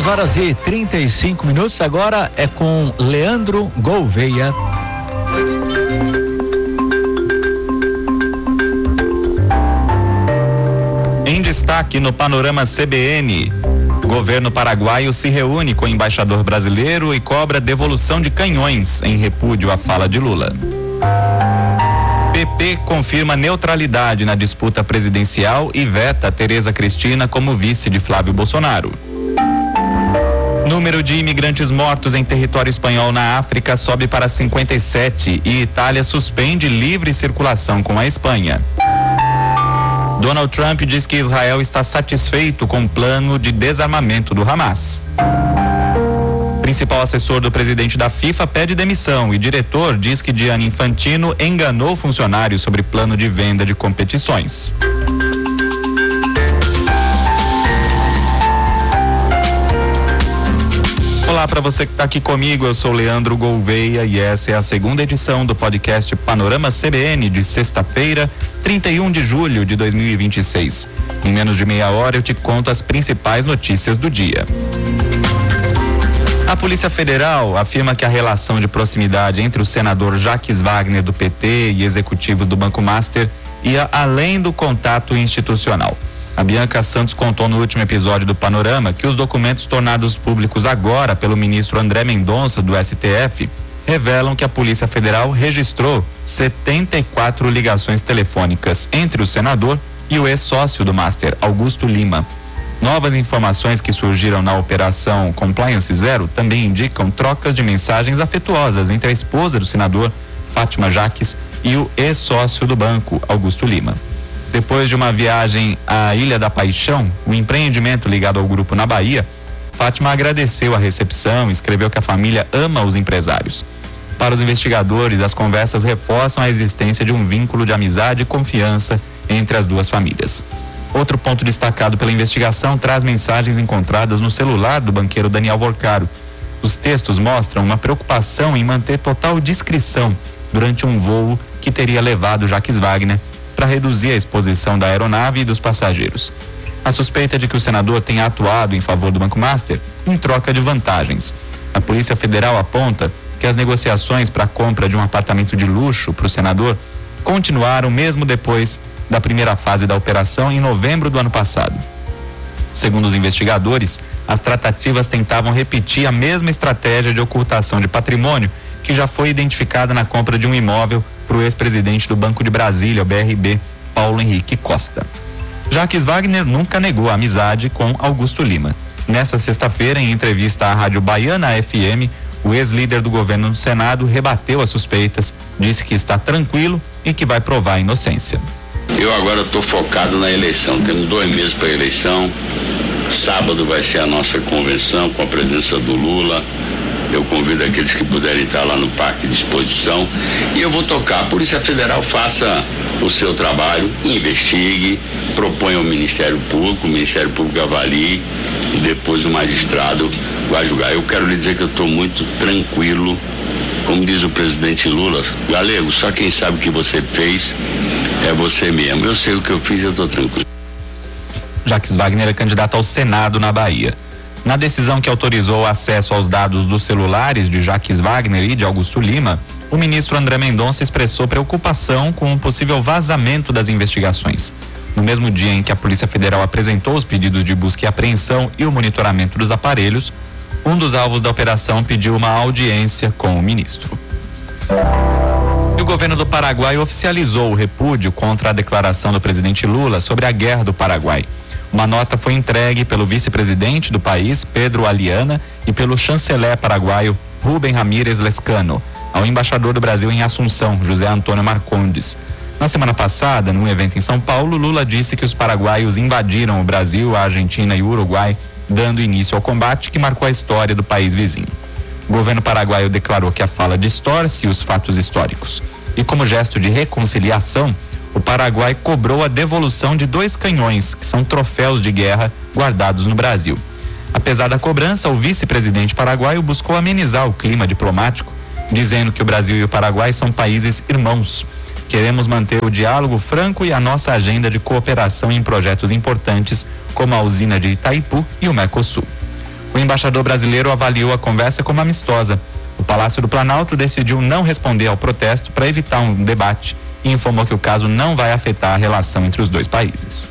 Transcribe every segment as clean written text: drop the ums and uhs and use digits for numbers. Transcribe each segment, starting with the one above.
2h35, agora é com Leandro Gouveia. Em destaque no Panorama CBN, o governo paraguaio se reúne com o embaixador brasileiro e cobra devolução de canhões em repúdio à fala de Lula. PP confirma neutralidade na disputa presidencial e veta Tereza Cristina como vice de Flávio Bolsonaro. Número de imigrantes mortos em território espanhol na África sobe para 57 e Itália suspende livre circulação com a Espanha. Donald Trump diz que Israel está satisfeito com o plano de desarmamento do Hamas. Principal assessor do presidente da FIFA pede demissão e diretor diz que Gianni Infantino enganou funcionários sobre plano de venda de competições. Olá para você que está aqui comigo, eu sou Leandro Gouveia e essa é a segunda edição do podcast Panorama CBN de sexta-feira, 31 de julho de 2026. Em menos de meia hora eu te conto as principais notícias do dia. A Polícia Federal afirma que a relação de proximidade entre o senador Jacques Wagner do PT e executivos do Banco Master ia além do contato institucional. A Bianca Santos contou no último episódio do Panorama que os documentos tornados públicos agora pelo ministro André Mendonça do STF revelam que a Polícia Federal registrou 74 ligações telefônicas entre o senador e o ex-sócio do Master, Augusto Lima. Novas informações que surgiram na Operação Compliance Zero também indicam trocas de mensagens afetuosas entre a esposa do senador, Fátima Jacques, e o ex-sócio do banco, Augusto Lima. Depois de uma viagem à Ilha da Paixão, um empreendimento ligado ao grupo na Bahia, Fátima agradeceu a recepção e escreveu que a família ama os empresários. Para os investigadores, as conversas reforçam a existência de um vínculo de amizade e confiança entre as duas famílias. Outro ponto destacado pela investigação traz mensagens encontradas no celular do banqueiro Daniel Vorcaro. Os textos mostram uma preocupação em manter total discrição durante um voo que teria levado Jacques Wagner para reduzir a exposição da aeronave e dos passageiros. A suspeita de que o senador tenha atuado em favor do Banco Master em troca de vantagens. A Polícia Federal aponta que as negociações para a compra de um apartamento de luxo para o senador continuaram mesmo depois da primeira fase da operação em novembro do ano passado. Segundo os investigadores, as tratativas tentavam repetir a mesma estratégia de ocultação de patrimônio que já foi identificada na compra de um imóvel para o ex-presidente do Banco de Brasília, o BRB, Paulo Henrique Costa. Jacques Wagner nunca negou a amizade com Augusto Lima. Nessa sexta-feira, em entrevista à Rádio Baiana FM, o ex-líder do governo do Senado rebateu as suspeitas, disse que está tranquilo e que vai provar a inocência. Eu agora estou focado na eleição, temos 2 meses para a eleição, sábado vai ser a nossa convenção com a presença do Lula. Eu convido aqueles que puderem estar lá no Parque de Exposição e eu vou tocar. A Polícia Federal faça o seu trabalho, investigue, proponha ao Ministério Público, o Ministério Público avalie e depois o magistrado vai julgar. Eu quero lhe dizer que eu estou muito tranquilo, como diz o presidente Lula, galego, só quem sabe o que você fez é você mesmo. Eu sei o que eu fiz, eu estou tranquilo. Jacques Wagner é candidato ao Senado na Bahia. Na decisão que autorizou o acesso aos dados dos celulares de Jacques Wagner e de Augusto Lima, o ministro André Mendonça expressou preocupação com um possível vazamento das investigações. No mesmo dia em que a Polícia Federal apresentou os pedidos de busca e apreensão e o monitoramento dos aparelhos, um dos alvos da operação pediu uma audiência com o ministro. E o governo do Paraguai oficializou o repúdio contra a declaração do presidente Lula sobre a guerra do Paraguai. Uma nota foi entregue pelo vice-presidente do país, Pedro Aliana, e pelo chanceler paraguaio, Rubem Ramírez Lescano, ao embaixador do Brasil em Assunção, José Antônio Marcondes. Na semana passada, num evento em São Paulo, Lula disse que os paraguaios invadiram o Brasil, a Argentina e o Uruguai, dando início ao combate que marcou a história do país vizinho. O governo paraguaio declarou que a fala distorce os fatos históricos. E como gesto de reconciliação, o Paraguai cobrou a devolução de 2 canhões, que são troféus de guerra guardados no Brasil. Apesar da cobrança, o vice-presidente paraguaio buscou amenizar o clima diplomático, dizendo que o Brasil e o Paraguai são países irmãos. Queremos manter o diálogo franco e a nossa agenda de cooperação em projetos importantes, como a usina de Itaipu e o Mercosul. O embaixador brasileiro avaliou a conversa como amistosa. O Palácio do Planalto decidiu não responder ao protesto para evitar um debate e informou que o caso não vai afetar a relação entre os dois países.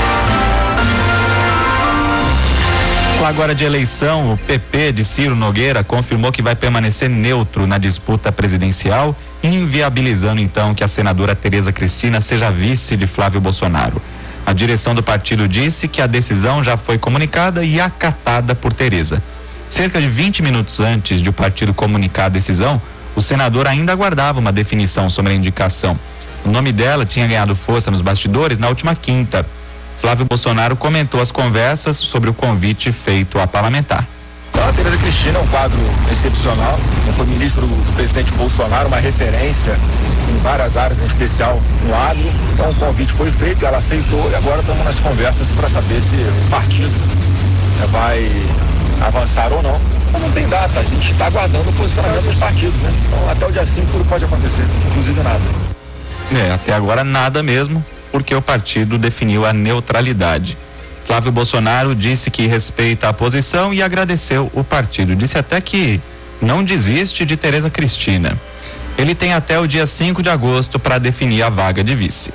Agora de eleição, o PP de Ciro Nogueira confirmou que vai permanecer neutro na disputa presidencial, inviabilizando então que a senadora Tereza Cristina seja vice de Flávio Bolsonaro. A direção do partido disse que a decisão já foi comunicada e acatada por Tereza. Cerca de 20 minutos antes de o partido comunicar a decisão, o senador ainda aguardava uma definição sobre a indicação. O nome dela tinha ganhado força nos bastidores na última quinta. Flávio Bolsonaro comentou as conversas sobre o convite feito à parlamentar. A Tereza Cristina é um quadro excepcional, foi ministro do presidente Bolsonaro, uma referência em várias áreas, em especial no agro. Então o convite foi feito, ela aceitou e agora estamos nas conversas para saber se o partido vai avançar ou não. Então não tem data, a gente está aguardando o posicionamento dos partidos, né? Então até o dia 5 tudo pode acontecer, inclusive nada. Até agora nada mesmo, porque o partido definiu a neutralidade. Flávio Bolsonaro disse que respeita a posição e agradeceu o partido. Disse até que não desiste de Tereza Cristina. Ele tem até o dia 5 de agosto para definir a vaga de vice.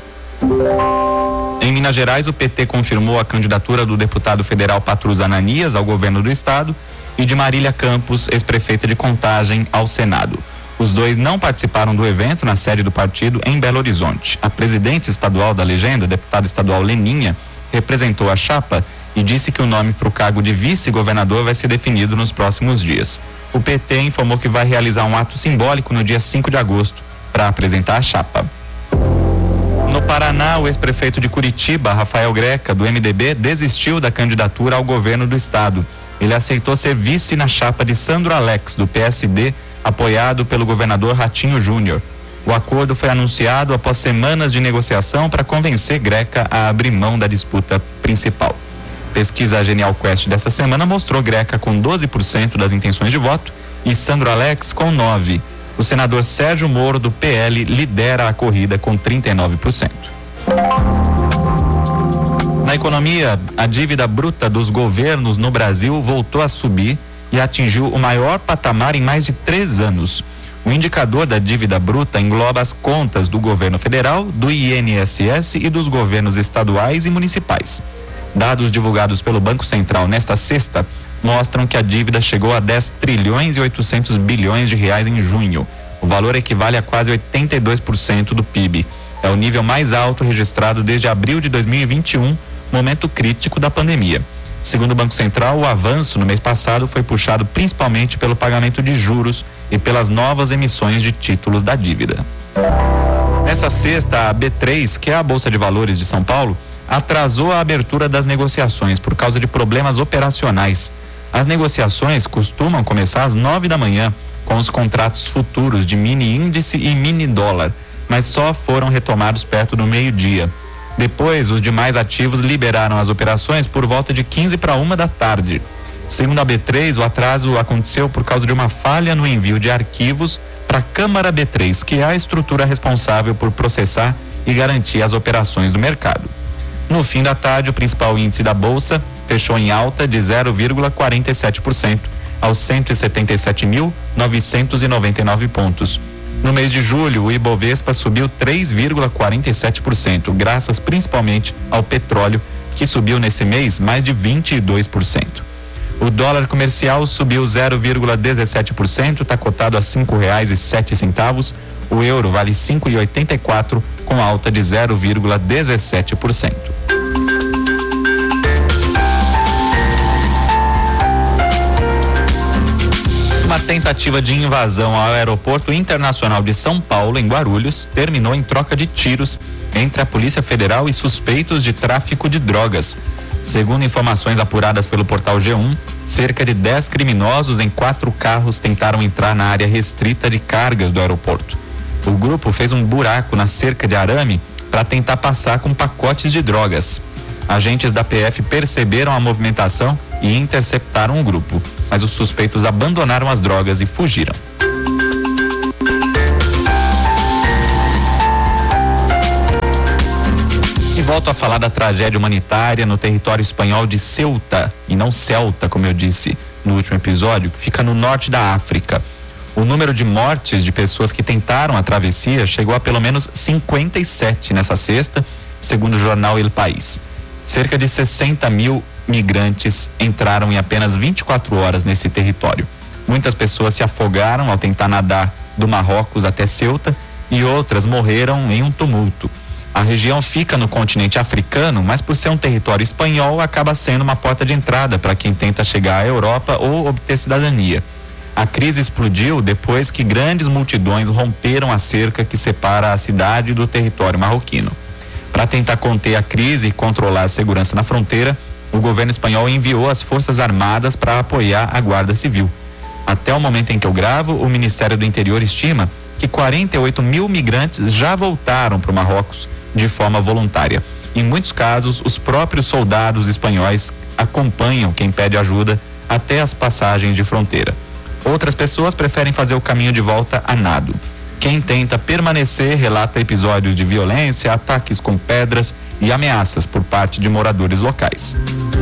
Em Minas Gerais, o PT confirmou a candidatura do deputado federal Patrus Ananias ao governo do estado e de Marília Campos, ex-prefeita de Contagem, ao Senado. Os dois não participaram do evento na sede do partido em Belo Horizonte. A presidente estadual da legenda, deputada estadual Leninha, representou a chapa e disse que o nome para o cargo de vice-governador vai ser definido nos próximos dias. O PT informou que vai realizar um ato simbólico no dia 5 de agosto para apresentar a chapa. No Paraná, o ex-prefeito de Curitiba, Rafael Greca, do MDB, desistiu da candidatura ao governo do estado. Ele aceitou ser vice na chapa de Sandro Alex, do PSD, apoiado pelo governador Ratinho Júnior. O acordo foi anunciado após semanas de negociação para convencer Greca a abrir mão da disputa principal. Pesquisa Genial Quest dessa semana mostrou Greca com 12% das intenções de voto e Sandro Alex com 9%. O senador Sérgio Moro, do PL, lidera a corrida com 39%. Na economia, a dívida bruta dos governos no Brasil voltou a subir e atingiu o maior patamar em mais de 3 anos. O indicador da dívida bruta engloba as contas do governo federal, do INSS e dos governos estaduais e municipais. Dados divulgados pelo Banco Central nesta sexta mostram que a dívida chegou a 10 trilhões e 800 bilhões de reais em junho. O valor equivale a quase 82% do PIB. É o nível mais alto registrado desde abril de 2021, momento crítico da pandemia. Segundo o Banco Central, o avanço no mês passado foi puxado principalmente pelo pagamento de juros e pelas novas emissões de títulos da dívida. Nessa sexta, a B3, que é a Bolsa de Valores de São Paulo, atrasou a abertura das negociações por causa de problemas operacionais. As negociações costumam começar às 9 da manhã, com os contratos futuros de mini índice e mini dólar, mas só foram retomados perto do meio-dia. Depois, os demais ativos liberaram as operações por volta de 15 para 1 da tarde. Segundo a B3, o atraso aconteceu por causa de uma falha no envio de arquivos para a Câmara B3, que é a estrutura responsável por processar e garantir as operações do mercado. No fim da tarde, o principal índice da Bolsa fechou em alta de 0,47% aos 177.999 pontos. No mês de julho, o Ibovespa subiu 3,47%, graças principalmente ao petróleo, que subiu nesse mês mais de 22%. O dólar comercial subiu 0,17%, está cotado a R$ 5,07. O euro vale 5,84, com alta de 0,17%. Uma tentativa de invasão ao aeroporto internacional de São Paulo, em Guarulhos, terminou em troca de tiros entre a Polícia Federal e suspeitos de tráfico de drogas. Segundo informações apuradas pelo portal G1, cerca de 10 criminosos em 4 carros tentaram entrar na área restrita de cargas do aeroporto. O grupo fez um buraco na cerca de arame para tentar passar com pacotes de drogas. Agentes da PF perceberam a movimentação e interceptaram o grupo, mas os suspeitos abandonaram as drogas e fugiram. E volto a falar da tragédia humanitária no território espanhol de Ceuta, e não Celta, como eu disse. no último episódio, que fica no norte da África. O número de mortes de pessoas que tentaram a travessia chegou a pelo menos 57 nessa sexta, segundo o jornal El País. Cerca de 60 mil migrantes entraram em apenas 24 horas nesse território. Muitas pessoas se afogaram ao tentar nadar do Marrocos até Ceuta e outras morreram em um tumulto. A região fica no continente africano, mas por ser um território espanhol, acaba sendo uma porta de entrada para quem tenta chegar à Europa ou obter cidadania. A crise explodiu depois que grandes multidões romperam a cerca que separa a cidade do território marroquino. Para tentar conter a crise e controlar a segurança na fronteira, o governo espanhol enviou as Forças Armadas para apoiar a Guarda Civil. Até o momento em que eu gravo, o Ministério do Interior estima que 48 mil migrantes já voltaram para o Marrocos de forma voluntária. Em muitos casos, os próprios soldados espanhóis acompanham quem pede ajuda até as passagens de fronteira. Outras pessoas preferem fazer o caminho de volta a nado. Quem tenta permanecer relata episódios de violência, ataques com pedras e ameaças por parte de moradores locais.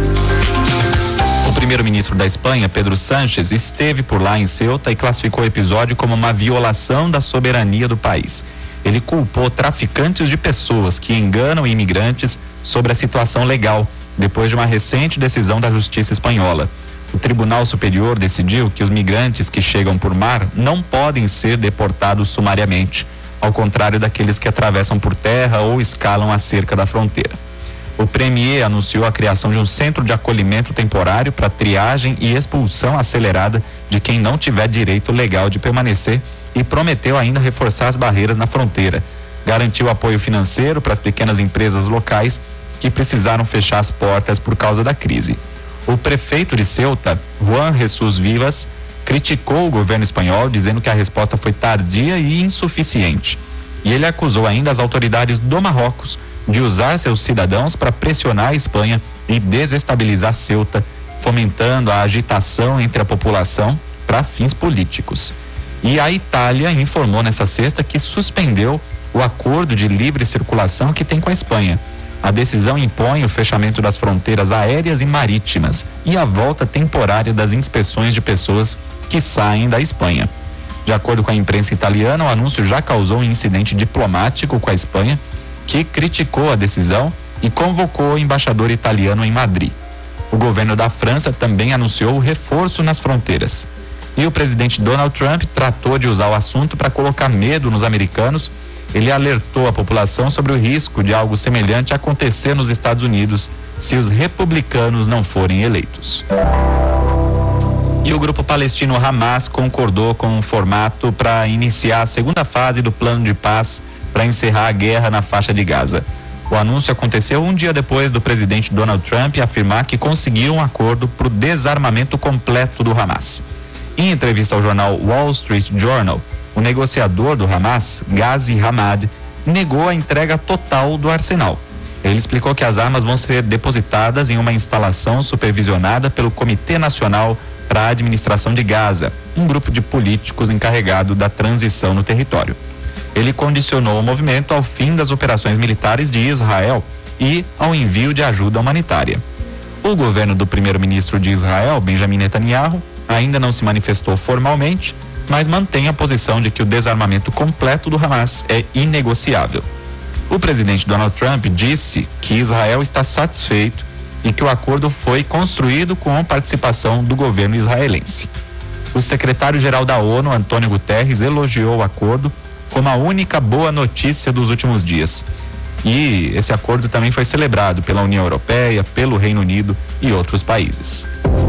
O primeiro-ministro da Espanha, Pedro Sánchez, esteve por lá em Ceuta e classificou o episódio como uma violação da soberania do país. Ele culpou traficantes de pessoas que enganam imigrantes sobre a situação legal, depois de uma recente decisão da Justiça espanhola. O Tribunal Superior decidiu que os migrantes que chegam por mar não podem ser deportados sumariamente, ao contrário daqueles que atravessam por terra ou escalam a cerca da fronteira. O premier anunciou a criação de um centro de acolhimento temporário para triagem e expulsão acelerada de quem não tiver direito legal de permanecer e prometeu ainda reforçar as barreiras na fronteira. Garantiu apoio financeiro para as pequenas empresas locais que precisaram fechar as portas por causa da crise. O prefeito de Ceuta, Juan Jesús Vivas, criticou o governo espanhol, dizendo que a resposta foi tardia e insuficiente. E ele acusou ainda as autoridades do Marrocos de usar seus cidadãos para pressionar a Espanha e desestabilizar Ceuta, fomentando a agitação entre a população para fins políticos. E a Itália informou nessa sexta que suspendeu o acordo de livre circulação que tem com a Espanha. A decisão impõe o fechamento das fronteiras aéreas e marítimas e a volta temporária das inspeções de pessoas que saem da Espanha. De acordo com a imprensa italiana, o anúncio já causou um incidente diplomático com a Espanha, que criticou a decisão e convocou o embaixador italiano em Madrid. O governo da França também anunciou o reforço nas fronteiras. E o presidente Donald Trump tratou de usar o assunto para colocar medo nos americanos. Ele alertou a população sobre o risco de algo semelhante acontecer nos Estados Unidos se os republicanos não forem eleitos. E o grupo palestino Hamas concordou com um formato para iniciar a segunda fase do plano de paz para encerrar a guerra na faixa de Gaza. O anúncio aconteceu um dia depois do presidente Donald Trump afirmar que conseguiu um acordo para o desarmamento completo do Hamas. Em entrevista ao jornal Wall Street Journal, o negociador do Hamas, Ghazi Hamad, negou a entrega total do arsenal. Ele explicou que as armas vão ser depositadas em uma instalação supervisionada pelo Comitê Nacional para a Administração de Gaza, um grupo de políticos encarregado da transição no território. Ele condicionou o movimento ao fim das operações militares de Israel e ao envio de ajuda humanitária. O governo do primeiro-ministro de Israel, Benjamin Netanyahu, ainda não se manifestou formalmente, mas mantém a posição de que o desarmamento completo do Hamas é inegociável. O presidente Donald Trump disse que Israel está satisfeito e que o acordo foi construído com a participação do governo israelense. O secretário-geral da ONU, Antônio Guterres, elogiou o acordo como a única boa notícia dos últimos dias. E esse acordo também foi celebrado pela União Europeia, pelo Reino Unido e outros países.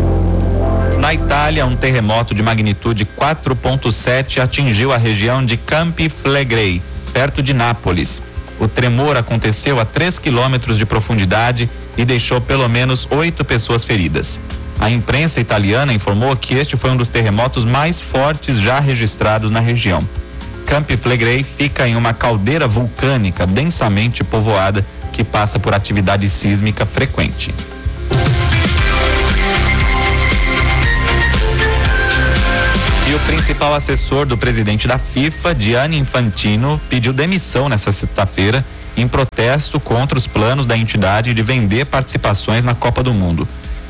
Na Itália, um terremoto de magnitude 4,7 atingiu a região de Campi Flegrei, perto de Nápoles. O tremor aconteceu a 3 quilômetros de profundidade e deixou pelo menos 8 pessoas feridas. A imprensa italiana informou que este foi um dos terremotos mais fortes já registrados na região. Campi Flegrei fica em uma caldeira vulcânica densamente povoada que passa por atividade sísmica frequente. E o principal assessor do presidente da FIFA, Gianni Infantino, pediu demissão nesta sexta-feira em protesto contra os planos da entidade de vender participações na Copa do Mundo.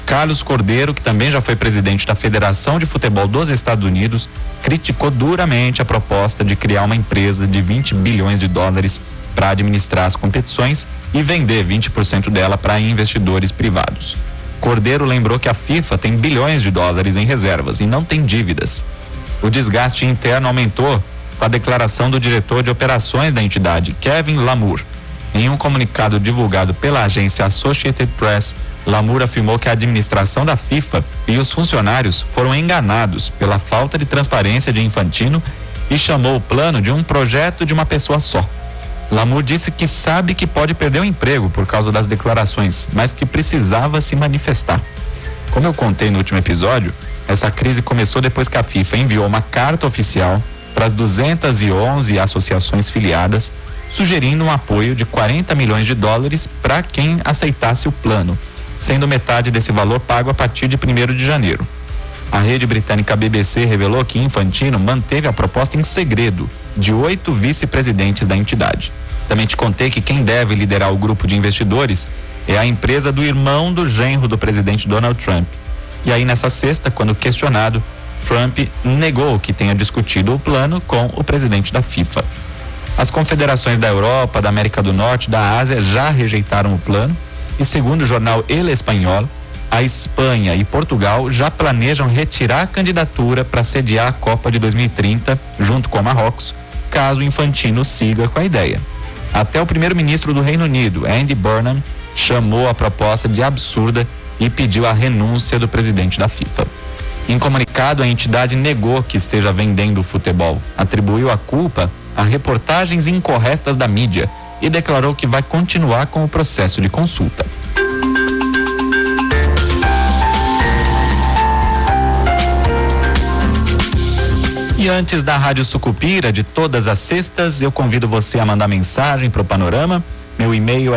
Carlos Cordeiro, que também já foi presidente da Federação de Futebol dos Estados Unidos, criticou duramente a proposta de criar uma empresa de 20 bilhões de dólares para administrar as competições e vender 20% dela para investidores privados. Cordeiro lembrou que a FIFA tem bilhões de dólares em reservas e não tem dívidas. O desgaste interno aumentou com a declaração do diretor de operações da entidade, Kevin Lamour. Em um comunicado divulgado pela agência Associated Press, Lamour afirmou que a administração da FIFA e os funcionários foram enganados pela falta de transparência de Infantino e chamou o plano de um projeto de uma pessoa só. Lamour disse que sabe que pode perder o emprego por causa das declarações, mas que precisava se manifestar. Como eu contei no último episódio, essa crise começou depois que a FIFA enviou uma carta oficial para as 211 associações filiadas, sugerindo um apoio de 40 milhões de dólares para quem aceitasse o plano, sendo metade desse valor pago a partir de 1º de janeiro. A rede britânica BBC revelou que Infantino manteve a proposta em segredo de 8 vice-presidentes da entidade. Também te contei que quem deve liderar o grupo de investidores é a empresa do irmão do genro do presidente Donald Trump. E aí, nessa sexta, quando questionado, Trump negou que tenha discutido o plano com o presidente da FIFA. As confederações da Europa, da América do Norte e da Ásia já rejeitaram o plano e, segundo o jornal El Español, a Espanha e Portugal já planejam retirar a candidatura para sediar a Copa de 2030 junto com Marrocos, caso Infantino siga com a ideia. Até o primeiro-ministro do Reino Unido, Andy Burnham, chamou a proposta de absurda e pediu a renúncia do presidente da FIFA. Em comunicado, a entidade negou que esteja vendendo o futebol, atribuiu a culpa a reportagens incorretas da mídia e declarou que vai continuar com o processo de consulta. E antes da Rádio Sucupira, de todas as sextas, eu convido você a mandar mensagem para o Panorama. Meu e-mail é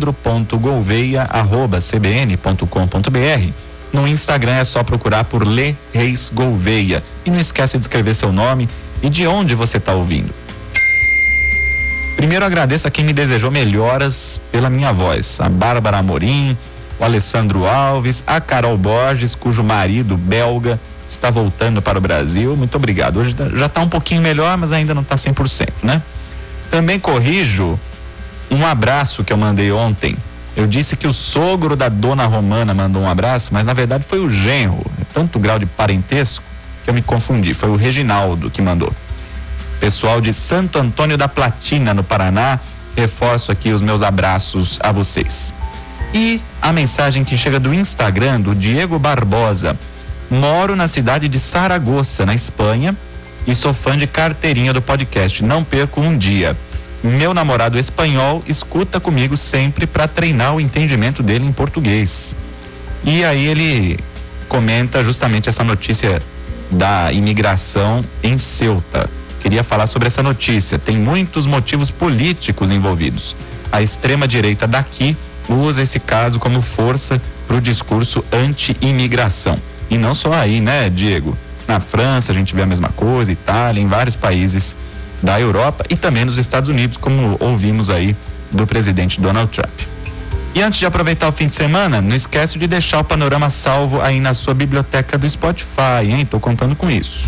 leandro.gouveia@cbn.com.br. No Instagram é só procurar por Lê Reis Gouveia. E não esqueça de escrever seu nome e de onde você está ouvindo. Primeiro agradeço a quem me desejou melhoras pela minha voz. A Bárbara Amorim, o Alessandro Alves, a Carol Borges, cujo marido belga está voltando para o Brasil. Muito obrigado. Hoje já está um pouquinho melhor, mas ainda não está 100%, né? Também corrijo um abraço que eu mandei ontem. Eu disse que o sogro da dona Romana mandou um abraço, mas na verdade foi o genro. É tanto grau de parentesco que eu me confundi. Foi o Reginaldo que mandou. Pessoal de Santo Antônio da Platina, no Paraná, reforço aqui os meus abraços a vocês. E a mensagem que chega do Instagram, do Diego Barbosa. Moro na cidade de Saragoça, na Espanha, e sou fã de carteirinha do podcast. Não perco um dia. Meu namorado espanhol escuta comigo sempre para treinar o entendimento dele em português. E aí ele comenta justamente essa notícia da imigração em Ceuta. Queria falar sobre essa notícia. Tem muitos motivos políticos envolvidos. A extrema-direita daqui usa esse caso como força para o discurso anti-imigração. E não só aí, né, Diego? Na França a gente vê a mesma coisa, Itália, em vários países da Europa e também nos Estados Unidos, como ouvimos aí do presidente Donald Trump. E antes de aproveitar o fim de semana, não esquece de deixar o Panorama salvo aí na sua biblioteca do Spotify, hein? Tô contando com isso.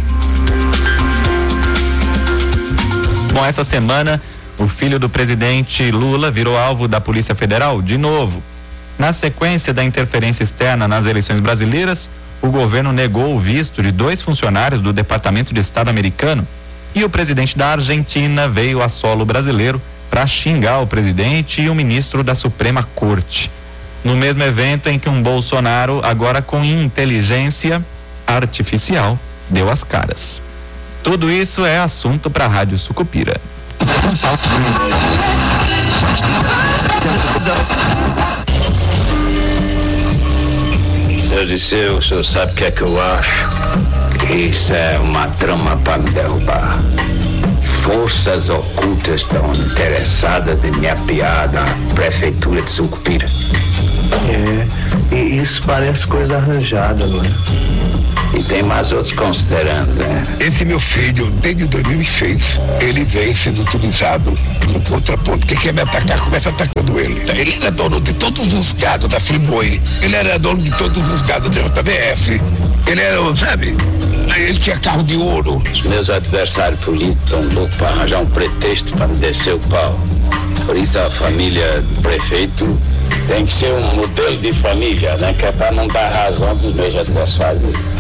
Bom, essa semana o filho do presidente Lula virou alvo da Polícia Federal de novo. Na sequência da interferência externa nas eleições brasileiras, o governo negou o visto de 2 funcionários do Departamento de Estado americano e o presidente da Argentina veio a solo brasileiro para xingar o presidente e o ministro da Suprema Corte. No mesmo evento em que um Bolsonaro, agora com inteligência artificial, deu as caras. Tudo isso é assunto para a Rádio Sucupira. Seu Disseu, o senhor sabe o que é que eu acho? Isso é uma trama para me derrubar. forças ocultas estão interessadas em me apiar da prefeitura de Sucupira. E isso parece coisa arranjada, não é? E tem mais outros considerando, né? Esse meu filho, desde 2006, ele vem sendo utilizado no contraponto. Quem quer me atacar, começa atacando ele. Ele era dono de todos os gados da Friboi. Ele era dono de todos os gados da JBF. Ele era, sabe? Ele tinha carro de ouro. Os meus adversários políticos estão loucos para arranjar um pretexto para me descer o pau. Por isso a família do prefeito tem que ser um modelo de família, né? Que é para não dar razão dos meus adversários.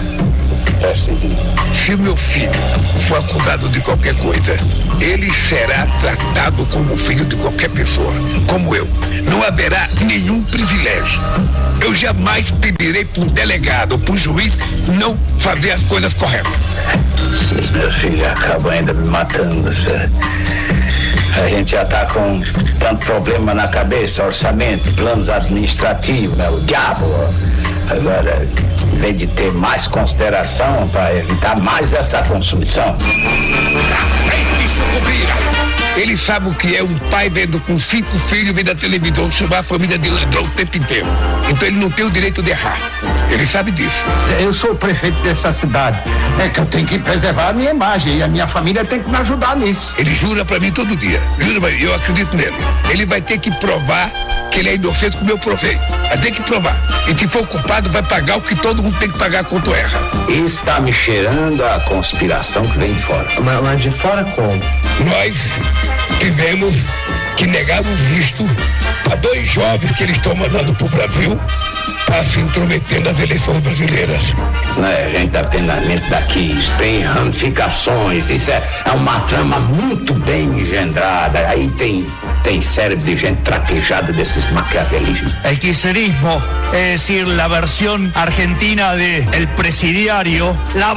Se o meu filho for acusado de qualquer coisa, ele será tratado como filho de qualquer pessoa, como eu. Não haverá nenhum privilégio. Eu jamais pedirei para um delegado ou para um juiz não fazer as coisas corretas. Esses meus filhos acabam ainda me matando, sério. A gente já está com tanto problema na cabeça, orçamento, planos administrativos, né? O diabo. Agora, em vez de ter mais consideração para evitar mais essa consumição. Ele sabe o que é um pai vendo com 5 filhos, vendo a televisão, chamar a família de ladrão o tempo inteiro. Então ele não tem o direito de errar. Ele sabe disso. Eu sou o prefeito dessa cidade. É que eu tenho que preservar a minha imagem e a minha família tem que me ajudar nisso. Ele jura pra mim todo dia. Jura pra mim, eu acredito nele. Ele vai ter que provar que ele é inocente como eu provei. Vai ter que provar. E se for culpado, vai pagar o que todo mundo tem que pagar quando erra. Isso está me cheirando a conspiração que vem de fora. Mas de fora como? Nós tivemos que negar o visto a 2 jovens que eles estão mandando pro Brasil para se intrometer nas eleições brasileiras. Não é gente apenas daqui, isso tem ramificações, isso é uma trama muito bem engendrada. Aí tem cérebro de gente traquejada desses maquiavelismos. El kirchnerismo, es decir, la versión argentina de el presidiario, la